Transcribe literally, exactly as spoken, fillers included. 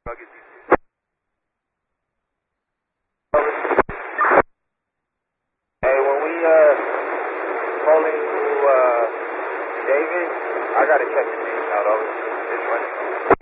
Hey, when we uh pull into uh David, I gotta check the things out. Over. Just running.